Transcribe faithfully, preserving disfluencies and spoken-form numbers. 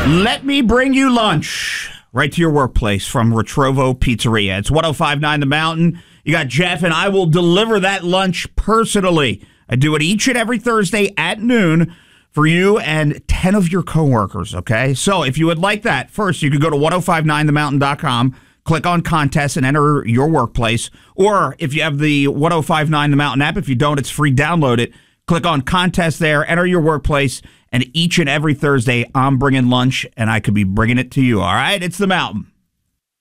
Let me bring you lunch right to your workplace from Retrovo Pizzeria. It's ten fifty-nine The Mountain. You got Jeff, and I will deliver that lunch personally. I do it each and every Thursday at noon for you and ten of your coworkers, okay? So if you would like that, first you could go to ten fifty-nine the mountain dot com, click on contest, and enter your workplace. Or if you have the ten fifty-nine The Mountain app, if you don't, it's free, download it. Click on contest there, enter your workplace, and each and every Thursday I'm bringing lunch, and I could be bringing it to you, all right? It's The Mountain.